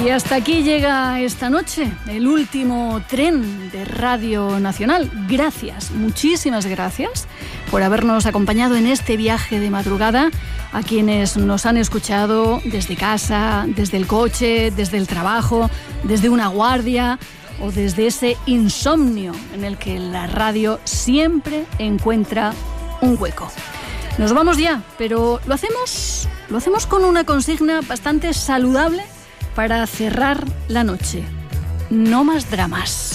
Y hasta aquí llega esta noche el último tren de Radio Nacional. Gracias, muchísimas gracias por habernos acompañado en este viaje de madrugada, a quienes nos han escuchado desde casa, desde el coche, desde el trabajo, desde una guardia o desde ese insomnio en el que la radio siempre encuentra un hueco. Nos vamos ya, pero lo hacemos con una consigna bastante saludable para cerrar la noche. No más dramas.